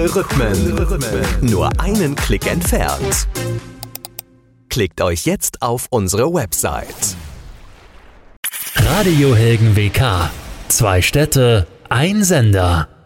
Unsere Rhythmen. Nur einen Klick entfernt. Klickt euch jetzt auf unsere Website. Radiohelden WK. 2 Städte, ein Sender.